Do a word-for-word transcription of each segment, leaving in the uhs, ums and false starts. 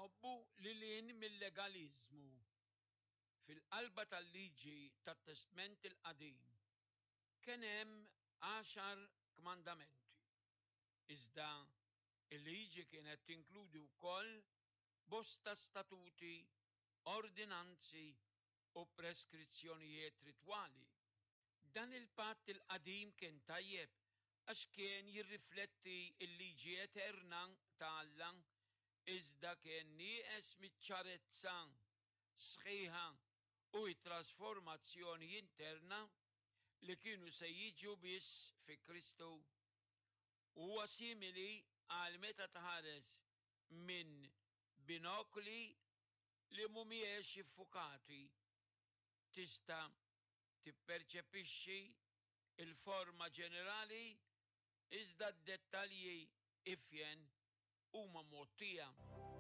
joħobbu li lin mill-legalizmu. Fil-qalba tal-liġi tat-Testament il-qadim kien hemm għaxar kmandamenti. Iżda il-liġi kienet tinkludi wkoll bosta statuti, ordinanzi u preskrizzjonijiet ritwali. Dan il-patt il-qadim kien tajjeb għax kien jirrifletti il-liġi eterna ta' Alla, iżda kien nieqes miċ-ċarezza sħiħa u t-trasformazzjoni interna li kienu se jiġu biss fi Kristu. Huwa simili għal meta tħares minn binokli li mhumiex iffukati. Tista' tipperċepixxi il-forma ġenerali iżda d-dettalji ifjen huma mgħottija.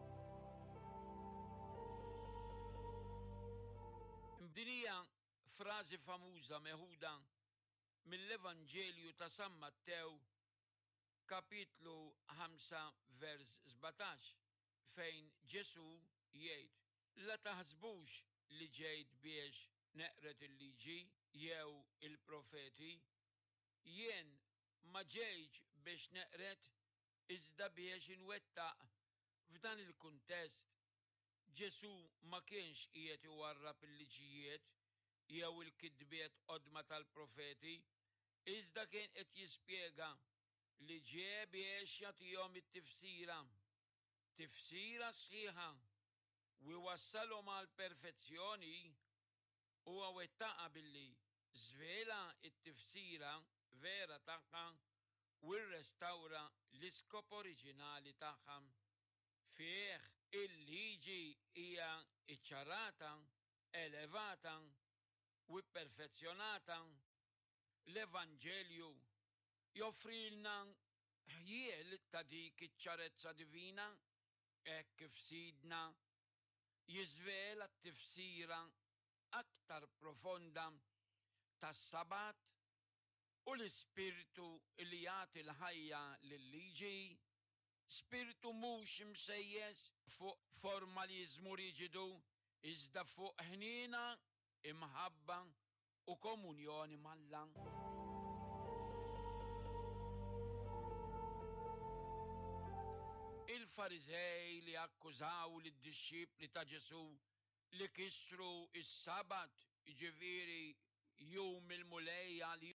Din hija frażi famuża meħuda mill-Evanġelju ta' San Mattew kapitlu ħamsa vers sbatax fejn Ġesu jgħid: La taħsbux li ġejt biex neqret il-liġi jew il-profeti, jien ma ġejtx biex neqret iżda biex inwettaq. F'dan il-kuntest Ġesu ma kienx qiegħed iwarrab il-liġijiet jew il-kitbiet qodma tal-profeti, iżda kien qed jispjega li ġie biex jagħtihom it-tifsira, tifsira sħiħa u jwassalhom għal perfezzjoni u wettaqa billi żvela it-tifsira vera tagħha u rrestawra l-iskop oriġinali tagħha. Fih il-liġi hija iċċarata, elevata u perfezzjonata. L-Evanġelju joffrilna ħjiel ta' dik iċ-ċarezza divina, hekk kif sidna jiżvela t-tifsira aktar profonda tas-Sabat u l-ispirtu li jagħti l-ħajja lill-liġi, spiritu mhux imsejjes fuq formaliżmu riġidu, iżda fuq ħniena, imħabba u komunjoni mal-Alla. Il-Farizej li akkużaw lid-dixxipli ta' Ġesu li kissru is-Sabat, jiġifieri jum il-mulejja li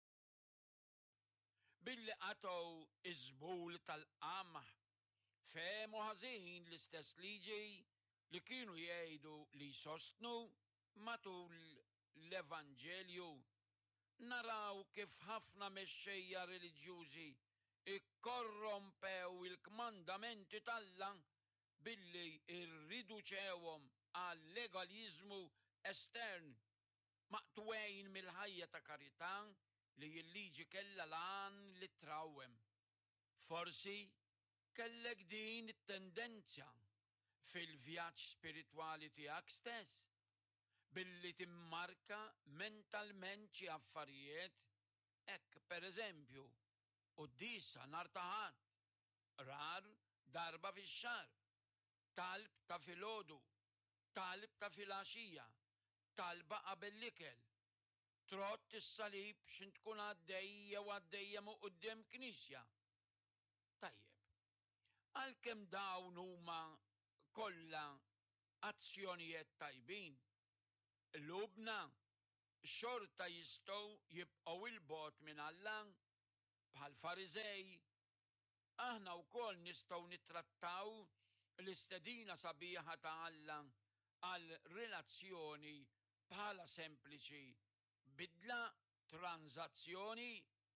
billi qatgħu iż-żbul tal-qamħ, fehmu ħażin l-istess liġi li kienu jgħidu li jsostnu matul l-Evanġelju. Naraw kif ħafna mexxejja reliġjużi ikkorrompew il-kmandamenti tal-Alla billi irriduċewhom għal legalizmu estern maqtwejn mill-ħajja ta' karità li l-liġi kellha lan li trawwem. Forsi kellek din it-tendenzja fil-vjaġġ spiritwali tiegħek stess billi timmarka mentalment xi affarijiet, hekk pereżempju qudiesa nhar ta' Ħadd, rar darba fix-xahar, talb ta' filgħodu, talb ta' filgħaxija, talba qabel l-ikel, trott is-salib x'int tkun għaddejja u għaddejja mu quddiem knisja. Tajjeb, għalkemm dawn huma kollha azzjonijiet tajbin, lubna xorta jistgħu jibqgħu il-bogħod minn Alla bħal Farizej. Aħna wkoll nistgħu nittrattaw l-istedina sabiħa ta' Alla għal relazzjoni bħala sempliċi bidla, tranzazzjoni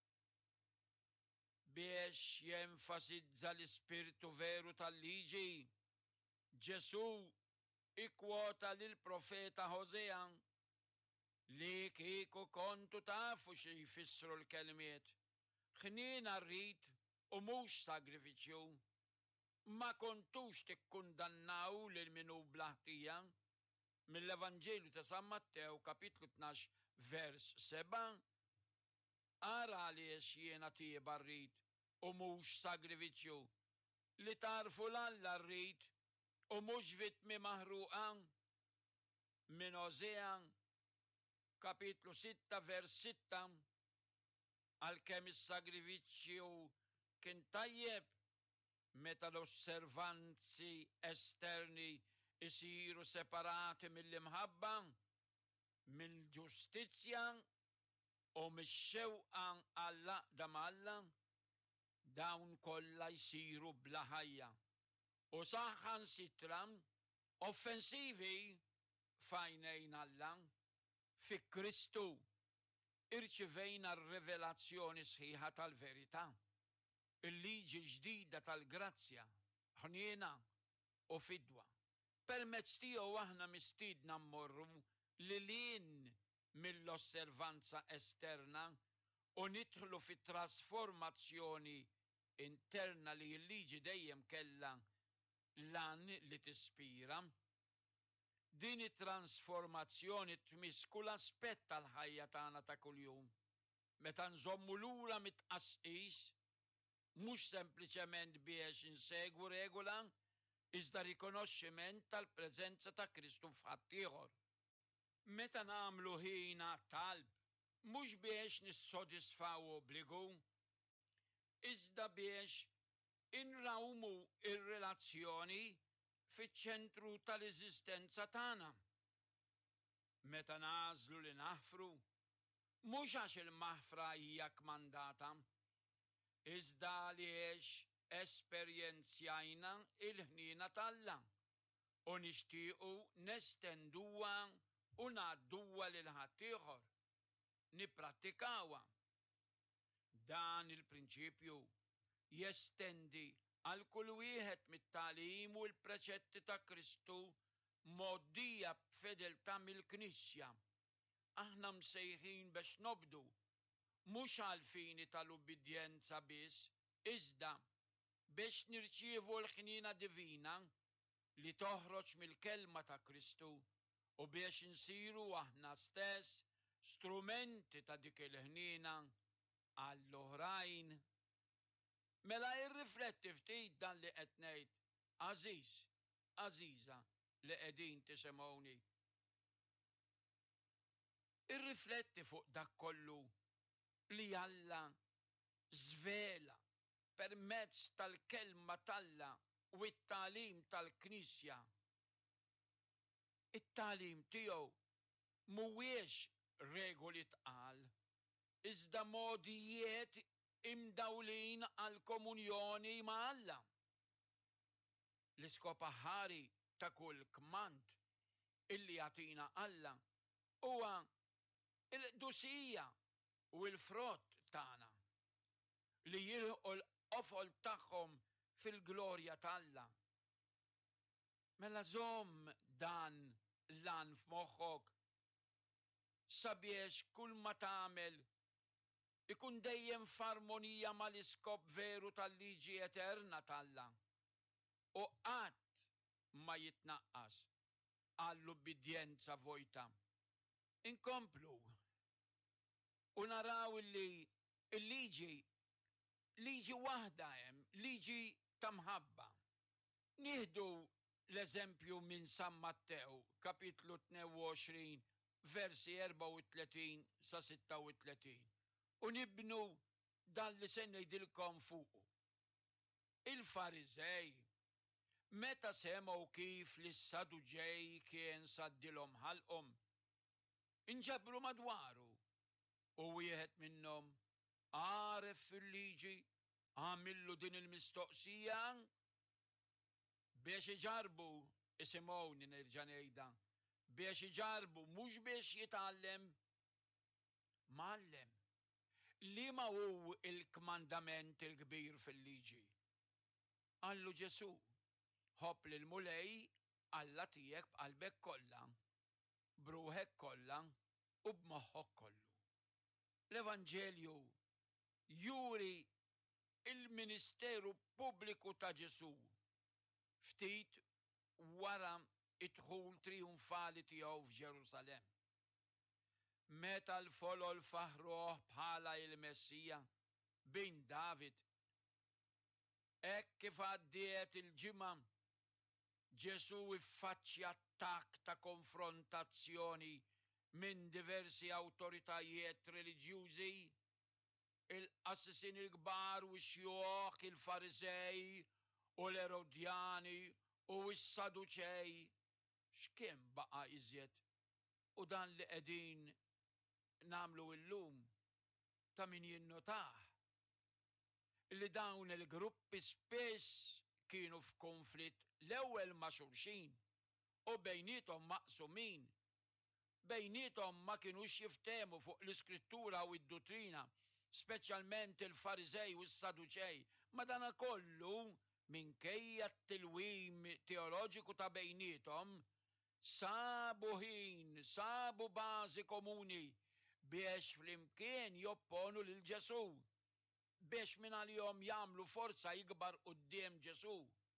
biex jenfasizza l-ispirtu veru tal-liġi. Ġesu ikkwota lil profeta Hosea li kieku kontu tafu xi jfissru l-kelmiet. Ħniena rrid u mhux sagrifiċċju. Ma kontux tikkundannaw lil minu blaħtija. Mill-Evanġelju ta' San Mattew kapitlu tnax vers seba', ara għaliex jiena tieba rrid u mhux sagrifiċċju li tarfu l-Alla rrid u mhux vittmi maħruqan minn Osea kapitlu sitta vers sitta għalkemm is-sagrifiċċju kien tajjeb meta l-osservanzi esterni isiru separati mill-imħabba, mill-ġustizzja u mix-xewqa għall-għaqda mal-Alla, dawn kollha jsiru bla ħajja u saħansitra offensivi f'għajnejn Alla. Fi Kristu irċivejna r-rivelazzjoni sħiħa tal-verità, il-liġi ġdida tal-grazzja, ħniena u fidwa. Permezz tiegħu aħna mistiedna mmorru lilien mill-osservanza esterna u nidħlu fit-trasformazzjoni interna li l-liġi dejjem kellha lan li tispira. Din it-transformazzjoni tmiss kull aspett tal-ħajja tagħna ta' kuljum. Meta nżommu lura mitqasqis, mhux sempliċement biex insegwu regola, iżda rikonoxximent tal-preżenza ta' Kristu f'ħadd ieħor. Meta nagħmlu ħina talb, mhux biex nissodisfaw obbligu, iżda biex inrawmu ir-relazzjoni fiċ-ċentru tal-eżistenza tagħna. Meta nażlu li naħfru, mhux għax il-maħfra hija kmandata, iżda għaliex esperjenzjajna il-ħniena tal-Alla u nixtiequ nestenduha u ngħadduha lil ħadd ieħor, nipprattikawha. Dan il-prinċipju jestendi għal kull wieħed mit-tagħlim u l-preċetti ta' Kristu moddija b'fedeltà mill-Knisja. Aħna msejħin biex nobdu, mhux għal fini tal-ubbidjenza biss, iżda biex nirċievu l-ħniena divina li toħroġ mill-kelma ta' Kristu u biex insiru aħna stess strumenti ta' dik il-ħniena għall-oħrajn. Mela irrifletti ftit dan li qed ngħid, Aziz, Aziza li qegħdin tisimgħuni. Irrifletti fuq dak kollu li Alla żvela permezz tal-kelma tal-Alla u t-tagħlim tal-Knisja. It-tagħlim tiegħu mhuwiex regoli tqal, iżda modijiet imdawlin għal komunjoni ma' Alla. L-iskop aħħari ta' kull kmand illi jagħtina Alla huwa il-qdusija u l-frott tagħna li jilħqu l-qofol tagħhom fil-glorja tal-Alla. Mela żomm dan lan f'moħħok sabiex kull ma tagħmel ikun dejjem f'armonija mal-iskop veru tal-liġi eterna tal-Alla u qatt ma jitnaqqas għall-ubbidjenza vojta. Inkomplu u naraw li l-liġi liġi waħda hemm, liġi ta' mħabba. Nieħdu l-eżempju minn San Mattew, kapitlu tnejn u għoxrin, versi erba' u tletin sa sitta u tletin. U nibnu dan li se ngħidilkom fuqu. Il-Farizej meta semgħu kif li s-Saduġej kien saddilhom ħalqhom, inġabru madwaru u wieħed minnhom għaref fil-liġi għamillu din il-mistoqsija biex iġarbu, isimgħuni nerġa' ngħidha, biex iġarbu mhux biex jitgħallem, m'għallem. Li ma hu il-kmandament il-kbir fil-liġi? Għallu Ġesu, ħobb lil mulej Alla tiegħek b'qalbek kollha, b'ruħek kollha u b'moħħok kollu. L-Evanġelju juri il-ministeru pubbliku ta' Ġesu ftit wara id-dħul trionfali tiegħu f'Ġerusalem. Meta l-folol faħruh bħala il-Messija bin David, hekk kif għaddiet il-ġimgħa Ġesu iffaċċja attakk ta' konfrontazzjoni minn diversi awtoritajiet reliġjużi, il-qassisin il-kbar u x-xjuħ, il-Farisej u l-Erodjani u s-Saduċej. X'kien baqa' iżjed? U dan li qegħdin namlu illum ta' min jinnotaħ li dawn il-gruppi spess kienu f'konflitt l-ewwel ma' xulxin u bejnietom maqsumin, bejnietom ma kienux jiftehmu fuq l-iskrittura u d-dottrina, speċjalment il-Farizej u s-Saduċej. Madankollu minkejja t-tilwim teoloġiku ta' bejnietom sabu ħin, sabu bażi komuni biex flimkien jopponu lil Ġesu, biex minn għalihom jagħmlu forza ikbar quddiem Ġesu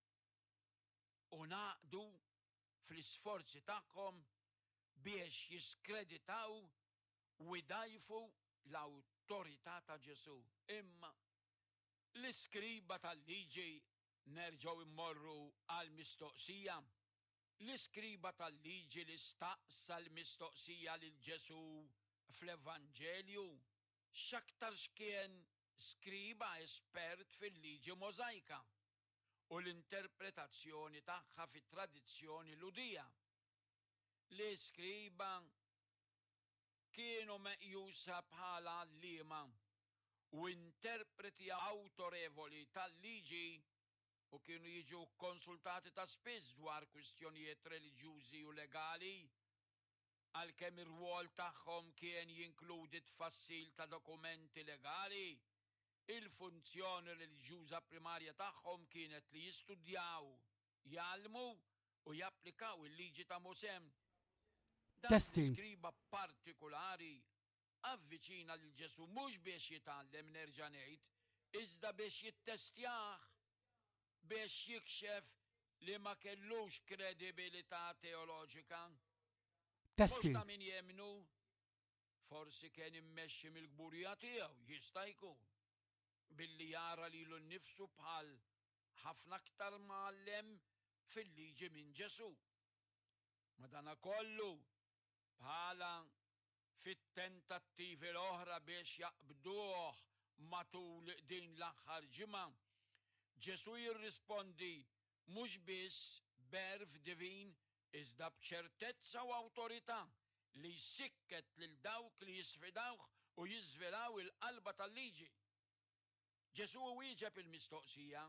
u naqdu fl-isforzi tagħhom biex jiskreditaw u jdajfu l-awtorità ta' Ġesu. Imma l-iskriba tal-liġi nerġgħu immorru għal mistoqsija. L-iskriba tal-liġi li staqsa l-mistoqsija lil Ġesu fl-Evanġelju x'aktar x'kien skriba espert fil-liġi Możajka u l-interpretazzjoni tagħha fit-tradizzjoni ludija. L-iskriba kienu meqjusa bħala għalliema u interpreti awtorevoli tal-liġi u kienu jiġu konsultati ta' spiss dwar kwistjonijiet reliġjużi u legali, għalkemm ir-rwol tagħhom kien jinkludi tfassil ta' dokumenti legali, il-funzjoni reliġjuża primarja tagħhom kienet li jistudjaw, jgħallmu u japplikaw il-liġi ta' Mosè. Dan l-iskriba partikolari avviċina lil Ġesu mhux biex jitgħallem nerġa' ngħid, iżda biex jittestjah, biex jikxef li ma kellux kredibilità teoloġika. Mhux ta' min jemnu, forsi kien immexxi mill-gburija tiegħu, jista' jkun, billi jara lilu nnifsu bħal ħafna aktar mgħallem fil-liġi minn Ġesu. Madankollu bħala fit-tentattivi l-oħra biex jaqbduh matul din l-aħħar ġimgħa, Ġesu jirrispondi mhux biss berf divin iżda b'ċertezza u awtorità li jsikket lil dawk li jisfidawh u jiżvelaw il-qalba tal-liġi. Ġesu wieġeb il-mistoqsija: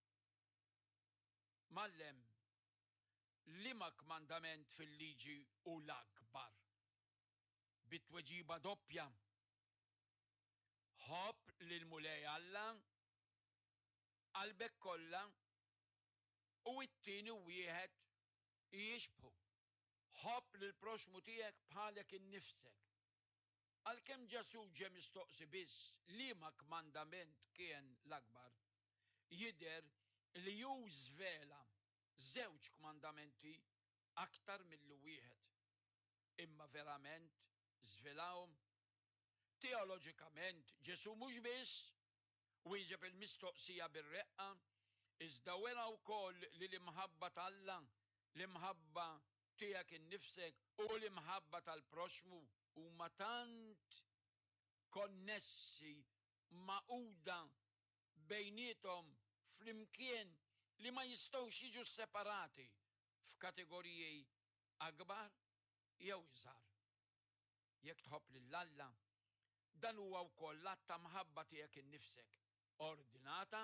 Mallem, liema kmandament fil-liġi hu l-akbar? Bit-tweġiba doppja: ħobb lil mulej Alla qalbek kollha u t-tieni wieħed jixbħu: ħobb lil proxmu tiegħek bħalek innifsek. Għalkemm Ġesu ġie mistoqsi biss liema kmandament kien l-akbar, jidher li hu żvela żewġ kmandamenti aktar milli wieħed. Imma verament żvelahom? Teoloġikament Ġesu mhux biss wieġeb il-mistoqsija bir-reqqa, iżda wera wkoll li l-imħabba tal-Alla, l-imħabba tiegħek innifsek u l-imħabba tal-proxmu huma tant konnessi maquda bejniethom flimkien li ma jistgħux jiġu separati f'kategoriji akbar jew iżgħar. Jekk tħobb lil Alla, dan huwa wkoll l-att ta' mħabba tiegħek innifsek ordinata